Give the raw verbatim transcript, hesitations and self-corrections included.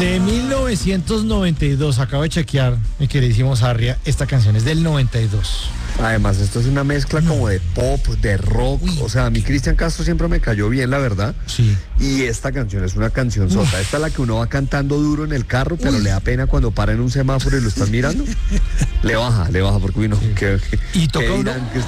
De mil novecientos noventa y dos, acabo de chequear, mi queridísimo Sarria, esta canción es del noventa y dos. Además, esto es una mezcla no. como de pop, de rock. Uy. O sea, a mí Cristian Castro siempre me cayó bien, la verdad. Sí. Y esta canción es una canción sota. Esta es la que uno va cantando duro en el carro, pero Uy. le da pena cuando para en un semáforo y lo están mirando. Le baja, le baja, porque uy, no, sí. que, y toca uno,